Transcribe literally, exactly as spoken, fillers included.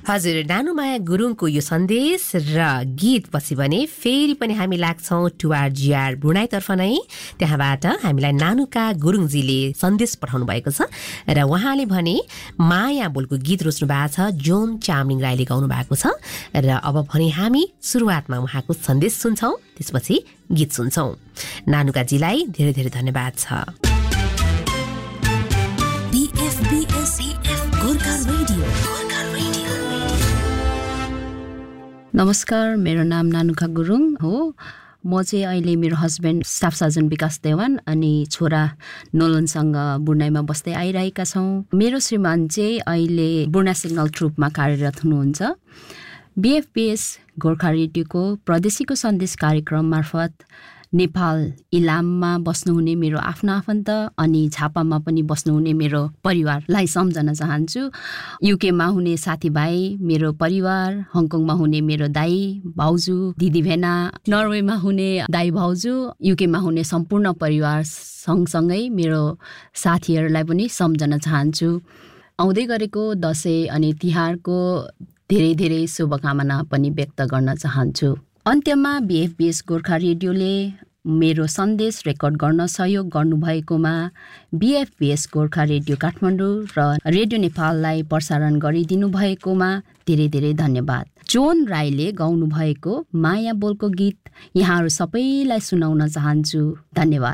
हजुर, नानुमाया गुरुङको यो सन्देश र गीत पछि भने फेरि पनि हामी लाग्छौँ टुआर जिआर बुढाइतर्फ नै। त्यहाँबाट हामीलाई नानुका गुरुङजीले सन्देश पठाउनु भएको छ र उहाँले भने माया बोलको गीत रोज्नु भएको छ, जोन चामलिङ राईले गाउनु भएको छ। र अब भने हामी सुरुवातमा उहाँको सन्देश सुन्छौँ, त्यसपछि गीत सुन्छौँ। नानुकाजीलाई धेरै धेरै धन्यवाद छ। नमस्कार, मेरो नाम नानुका गुरुङ हो। म चाहिँ अहिले मेरो हस्बेन्ड स्टाफ सर्जन विकास देवान अनि छोरा नोलनसँग बुर्नाईमा बस्दै आइरहेका छौँ। मेरो श्रीमान चाहिँ अहिले बुर्ना सिग्नल ट्रुपमा कार्यरत हुनुहुन्छ। बिएफपिएस गोर्खा रेडियोको प्रदेशीको सन्देश कार्यक्रम मार्फत नेपाल इलाममा बस्नुहुने मेरो आफ्नो आफन्त अनि झापामा पनि बस्नुहुने मेरो परिवारलाई सम्झन चाहन्छु। युकेमा हुने साथीभाइ, मेरो परिवार, हङकङमा हुने मेरो दाई भाउजू दिदी भेना, नर्वेमा हुने दाई भाउजू, युकेमा हुने सम्पूर्ण परिवार सँगसँगै मेरो साथीहरूलाई पनि सम्झन चाहन्छु। आउँदै गरेको दसैँ अनि तिहारको धेरै धेरै शुभकामना पनि व्यक्त गर्न चाहन्छु। अन्त्यमा बिएफबिएस गोर्खा रेडियोले मेरो सन्देश रेकर्ड गर्न सहयोग गर्नुभएकोमा बिएफबिएस गोर्खा रेडियो काठमाडौँ र रेडियो नेपाललाई प्रसारण गरिदिनु भएकोमा धेरै धेरै धन्यवाद। जोन राईले गाउनु भएको माया बोलको गीत यहाँहरू सबैलाई सुनाउन चाहन्छु। धन्यवाद।